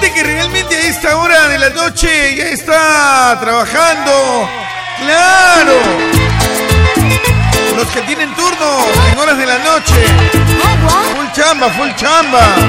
gente que realmente a esta hora de la noche ya está trabajando. ¡Claro! Los que tienen turno en horas de la noche. Full chamba, full chamba.